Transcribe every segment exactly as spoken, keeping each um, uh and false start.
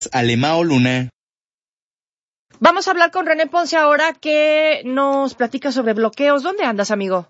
Alemao Luna. Vamos a hablar con René Ponce ahora, que nos platica sobre bloqueos. ¿Dónde andas, amigo?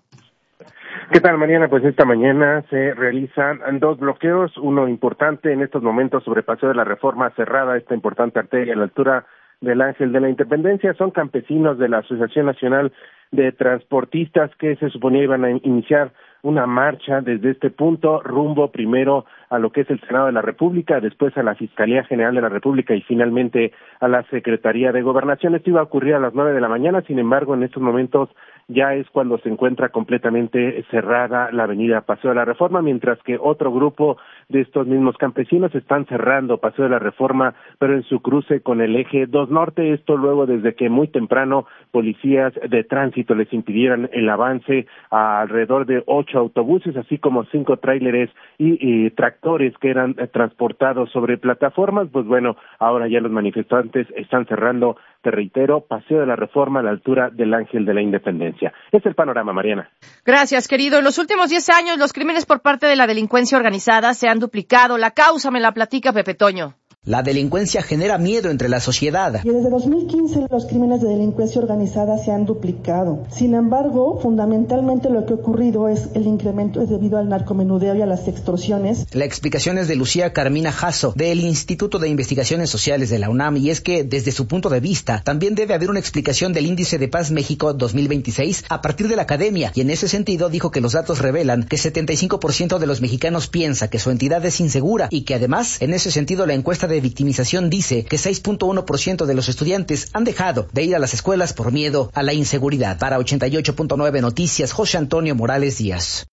¿Qué tal, Mariana? Pues esta mañana se realizan dos bloqueos, uno importante en estos momentos sobre Paseo de la Reforma, cerrada esta importante arteria a la altura del Ángel de la Independencia. Son campesinos de la Asociación Nacional de Transportistas que se suponía iban a iniciar una marcha desde este punto rumbo primero a lo que es el Senado de la República, después a la Fiscalía General de la República y finalmente a la Secretaría de Gobernación. Esto iba a ocurrir a las nueve de la mañana, sin embargo, en estos momentos ya es cuando se encuentra completamente cerrada la avenida Paseo de la Reforma, mientras que otro grupo de estos mismos campesinos están cerrando Paseo de la Reforma, pero en su cruce con el eje dos Norte, esto luego desde que muy temprano policías de tránsito les impidieran el avance a alrededor de ocho autobuses, así como cinco tráileres y, y tractores que eran eh, transportados sobre plataformas. Pues bueno, ahora ya los manifestantes están cerrando, te reitero, Paseo de la Reforma a la altura del Ángel de la Independencia. Es el panorama, Mariana. Gracias, querido. En los últimos diez años, los crímenes por parte de la delincuencia organizada se han duplicado. La causa me la platica Pepe Toño. La delincuencia genera miedo entre la sociedad. Y desde dos mil quince los crímenes de delincuencia organizada se han duplicado. Sin embargo, fundamentalmente lo que ha ocurrido es el incremento es debido al narcomenudeo y a las extorsiones. La explicación es de Lucía Carmina Jasso, del Instituto de Investigaciones Sociales de la UNAM, y es que, desde su punto de vista, también debe haber una explicación del Índice de Paz México dos mil veintiséis a partir de la academia, y en ese sentido dijo que los datos revelan que setenta y cinco por ciento de los mexicanos piensa que su entidad es insegura, y que además, en ese sentido, la encuesta de victimización dice que seis punto uno por ciento de los estudiantes han dejado de ir a las escuelas por miedo a la inseguridad. Para ochenta y ocho punto nueve Noticias, José Antonio Morales Díaz.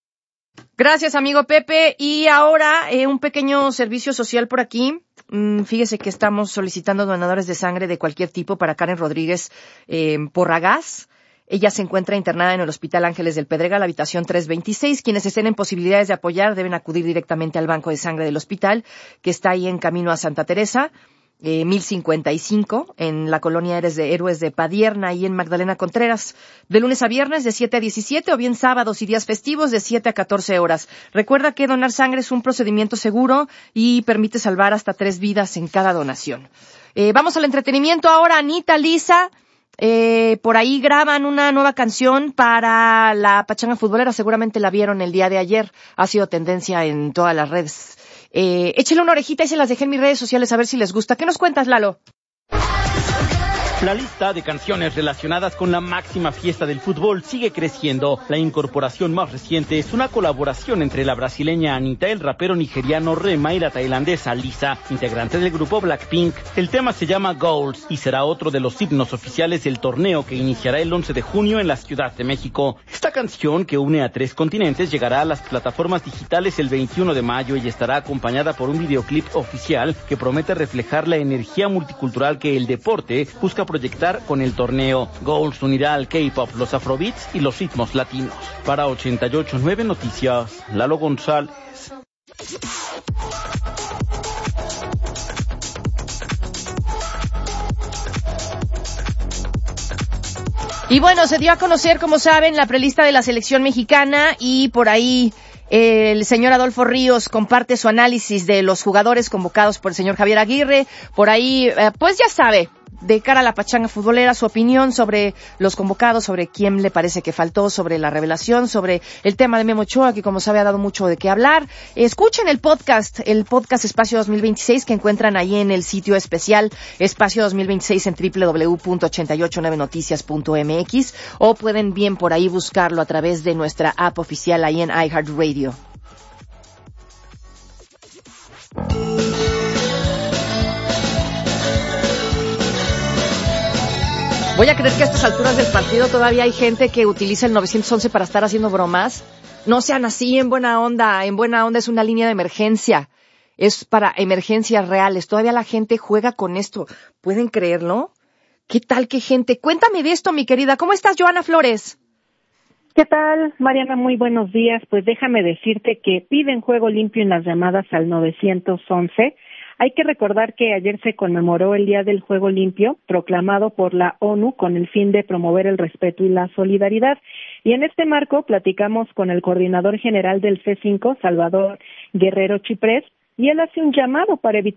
Gracias, amigo Pepe. Y ahora eh, un pequeño servicio social por aquí. Mm, fíjese que estamos solicitando donadores de sangre de cualquier tipo para Karen Rodríguez eh, Porragás. Ella se encuentra internada en el Hospital Ángeles del Pedregal, habitación trescientos veintiséis. Quienes estén en posibilidades de apoyar deben acudir directamente al banco de sangre del hospital, que está ahí en camino a Santa Teresa, eh, mil cincuenta y cinco, en la colonia Héroes de, Héroes de Padierna, ahí en Magdalena Contreras, de lunes a viernes de siete a diecisiete, o bien sábados y días festivos de siete a catorce horas. Recuerda que donar sangre es un procedimiento seguro y permite salvar hasta tres vidas en cada donación. Eh, vamos al entretenimiento ahora. Anita, Lisa, Eh, por ahí graban una nueva canción para la Pachanga Futbolera. Seguramente la vieron el día de ayer. Ha sido tendencia en todas las redes. Eh, échale una orejita y se las dejé en mis redes sociales a ver si les gusta. ¿Qué nos cuentas, Lalo? La lista de canciones relacionadas con la máxima fiesta del fútbol sigue creciendo. La incorporación más reciente es una colaboración entre la brasileña Anitta, el rapero nigeriano Rema y la tailandesa Lisa, integrante del grupo Blackpink. El tema se llama Goals y será otro de los himnos oficiales del torneo que iniciará el once de junio en la Ciudad de México. Esta canción, que une a tres continentes, llegará a las plataformas digitales el veintiuno de mayo y estará acompañada por un videoclip oficial que promete reflejar la energía multicultural que el deporte busca proyectar con el torneo. Goals unirá al K-pop, los afrobeats y los ritmos latinos. Para ochenta y ocho punto nueve Noticias, Lalo González. Y bueno, se dio a conocer, como saben, la prelista de la selección mexicana, y por ahí eh, el señor Adolfo Ríos comparte su análisis de los jugadores convocados por el señor Javier Aguirre. Por ahí, eh, pues ya sabe, de cara a la Pachanga Futbolera, su opinión sobre los convocados, sobre quién le parece que faltó, sobre la revelación, sobre el tema de Memo Ochoa, que como sabe ha dado mucho de qué hablar. Escuchen el podcast, el podcast Espacio dos mil veintiséis, que encuentran ahí en el sitio especial Espacio dos mil veintiséis en doble u doble u doble u punto ochenta y ocho nueve noticias punto m x, o pueden bien por ahí buscarlo a través de nuestra app oficial ahí en iHeartRadio. Voy a creer que a estas alturas del partido todavía hay gente que utiliza el nueve once para estar haciendo bromas. No sean así, en buena onda. En buena onda es una línea de emergencia. Es para emergencias reales. Todavía la gente juega con esto. ¿Pueden creerlo? ¿Qué tal, qué gente? Cuéntame de esto, mi querida. ¿Cómo estás, Joana Flores? ¿Qué tal, Mariana? Muy buenos días. Pues déjame decirte que piden juego limpio en las llamadas al nueve once. Hay que recordar que ayer se conmemoró el Día del Juego Limpio, proclamado por la ONU con el fin de promover el respeto y la solidaridad. Y en este marco platicamos con el coordinador general del C cinco, Salvador Guerrero Chiprés, y él hace un llamado para evitar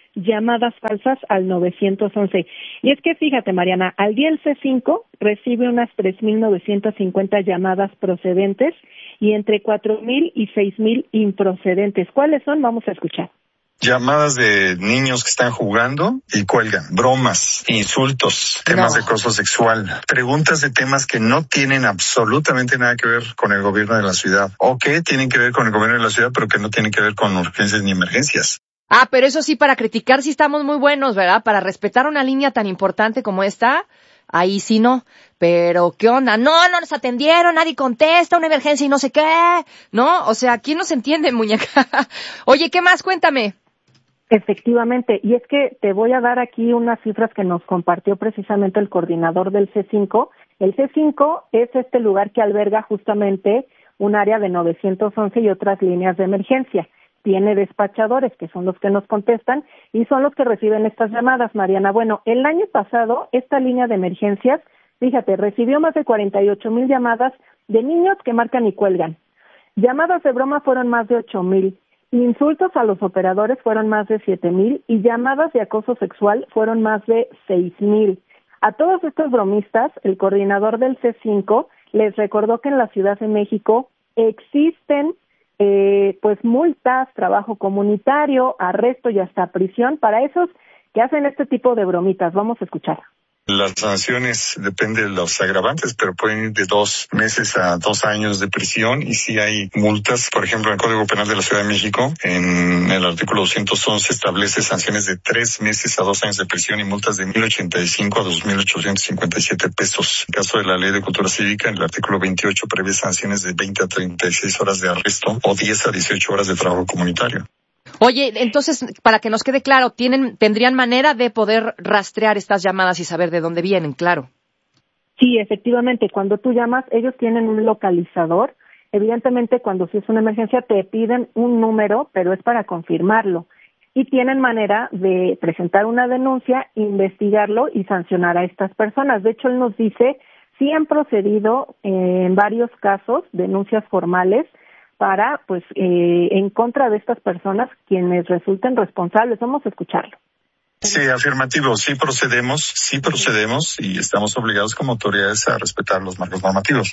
llamadas falsas al nueve once. Y es que fíjate, Mariana, al día el C cinco recibe unas tres mil novecientas cincuenta llamadas procedentes y entre cuatro mil y seis mil improcedentes. ¿Cuáles son? Vamos a escuchar. Llamadas de niños que están jugando y cuelgan, bromas, insultos, temas no. de acoso sexual, preguntas de temas que no tienen absolutamente nada que ver con el gobierno de la ciudad o que tienen que ver con el gobierno de la ciudad pero que no tienen que ver con urgencias ni emergencias. Ah, pero eso sí, para criticar sí estamos muy buenos, ¿verdad? Para respetar una línea tan importante como esta, ahí sí no. Pero, ¿qué onda? No, no nos atendieron, nadie contesta, una emergencia y no sé qué, ¿no? O sea, ¿quién nos entiende, muñeca? Oye, ¿qué más? Cuéntame. Efectivamente, y es que te voy a dar aquí unas cifras que nos compartió precisamente el coordinador del C cinco. El C cinco es este lugar que alberga justamente un área de nueve once y otras líneas de emergencia. Tiene despachadores, que son los que nos contestan, y son los que reciben estas llamadas, Mariana. Bueno, el año pasado, esta línea de emergencias, fíjate, recibió más de cuarenta y ocho mil llamadas de niños que marcan y cuelgan. Llamadas de broma fueron más de ocho mil. Insultos a los operadores fueron más de siete mil y llamadas de acoso sexual fueron más de seis mil. A todos estos bromistas, el coordinador del C cinco les recordó que en la Ciudad de México existen eh, pues multas, trabajo comunitario, arresto y hasta prisión para esos que hacen este tipo de bromitas. Vamos a escuchar. Las sanciones dependen de los agravantes, pero pueden ir de dos meses a dos años de prisión y si hay multas, por ejemplo, en el Código Penal de la Ciudad de México, en el artículo doscientos once establece sanciones de tres meses a dos años de prisión y multas de mil ochenta y cinco a dos mil ochocientos cincuenta y siete pesos. En caso de la Ley de Cultura Cívica, en el artículo veintiocho prevé sanciones de veinte a treinta y seis horas de arresto o diez a dieciocho horas de trabajo comunitario. Oye, entonces, para que nos quede claro, tienen, tendrían manera de poder rastrear estas llamadas y saber de dónde vienen, claro. Sí, efectivamente, cuando tú llamas, ellos tienen un localizador. Evidentemente, cuando si es una emergencia, te piden un número, pero es para confirmarlo. Y tienen manera de presentar una denuncia, investigarlo y sancionar a estas personas. De hecho, él nos dice, sí han procedido eh, en varios casos, denuncias formales, para, pues, eh, en contra de estas personas quienes resulten responsables. Vamos a escucharlo. Sí, afirmativo, sí procedemos, sí procedemos y estamos obligados como autoridades a respetar los marcos normativos.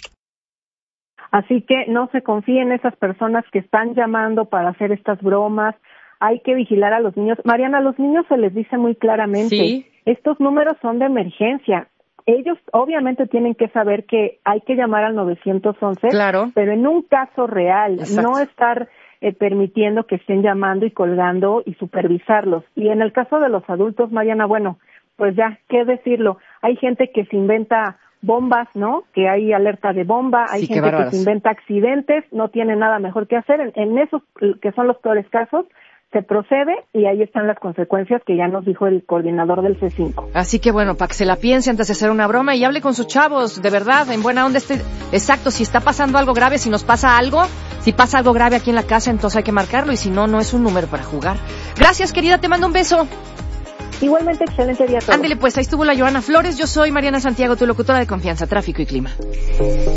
Así que no se confíen en esas personas que están llamando para hacer estas bromas. Hay que vigilar a los niños. Mariana, a los niños se les dice muy claramente, ¿sí? Estos números son de emergencia. Ellos obviamente tienen que saber que hay que llamar al nueve once, claro, pero en un caso real, exacto, no estar eh, permitiendo que estén llamando y colgando y supervisarlos. Y en el caso de los adultos, Mariana, bueno, pues ya, ¿qué decirlo? Hay gente que se inventa bombas, ¿no? Que hay alerta de bomba, hay sí, gente que se inventa accidentes, no tiene nada mejor que hacer. En, en esos que son los peores casos, se procede y ahí están las consecuencias que ya nos dijo el coordinador del C cinco. Así que bueno, para que se la piense antes de hacer una broma y hable con sus chavos, de verdad, en buena onda. Este, exacto, si está pasando algo grave, si nos pasa algo, si pasa algo grave aquí en la casa, entonces hay que marcarlo y si no, no es un número para jugar. Gracias, querida, te mando un beso. Igualmente, excelente día a todos. Ándele pues, ahí estuvo la Joana Flores, yo soy Mariana Santiago, tu locutora de confianza, tráfico y clima.